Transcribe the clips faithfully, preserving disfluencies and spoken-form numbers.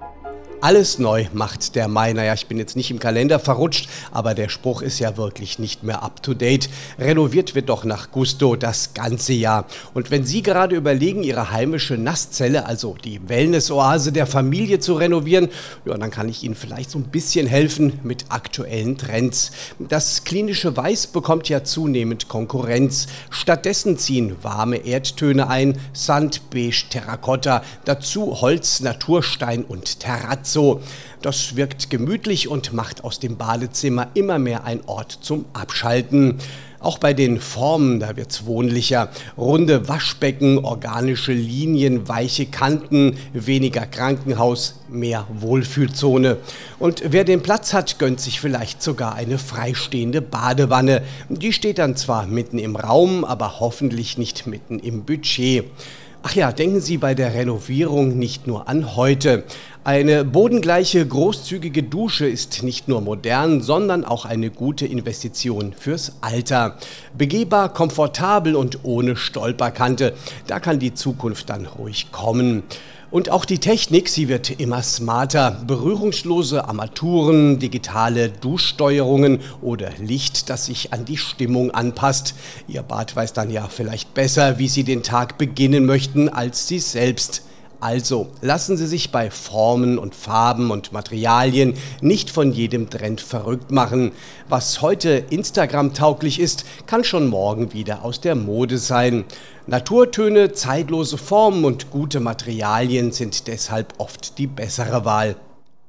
Alles neu macht der Mai. Naja, ich bin jetzt nicht im Kalender verrutscht, aber der Spruch ist ja wirklich nicht mehr up to date. Renoviert wird doch nach Gusto das ganze Jahr. Und wenn Sie gerade überlegen, Ihre heimische Nasszelle, also die Wellness-Oase der Familie zu renovieren, ja, dann kann ich Ihnen vielleicht so ein bisschen helfen mit aktuellen Trends. Das klinische Weiß bekommt ja zunehmend Konkurrenz. Stattdessen ziehen warme Erdtöne ein, Sand, Beige, Terrakotta, dazu Holz, Naturstein und Terrazzo. Das wirkt gemütlich und macht aus dem Badezimmer immer mehr ein Ort zum Abschalten. Auch bei den Formen, da wird's wohnlicher. Runde Waschbecken, organische Linien, weiche Kanten, weniger Krankenhaus, mehr Wohlfühlzone. Und wer den Platz hat, gönnt sich vielleicht sogar eine freistehende Badewanne. Die steht dann zwar mitten im Raum, aber hoffentlich nicht mitten im Budget. Ach ja, denken Sie bei der Renovierung nicht nur an heute. Eine bodengleiche, großzügige Dusche ist nicht nur modern, sondern auch eine gute Investition fürs Alter. Begehbar, komfortabel und ohne Stolperkante. Da kann die Zukunft dann ruhig kommen. Und auch die Technik, sie wird immer smarter. Berührungslose Armaturen, digitale Duschsteuerungen oder Licht, das sich an die Stimmung anpasst. Ihr Bad weiß dann ja vielleicht besser, wie Sie den Tag beginnen möchten, als Sie selbst. Also lassen Sie sich bei Formen und Farben und Materialien nicht von jedem Trend verrückt machen. Was heute Instagram-tauglich ist, kann schon morgen wieder aus der Mode sein. Naturtöne, zeitlose Formen und gute Materialien sind deshalb oft die bessere Wahl.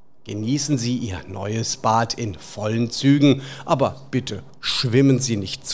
Genießen Sie Ihr neues Bad in vollen Zügen, aber bitte schwimmen Sie nicht zu.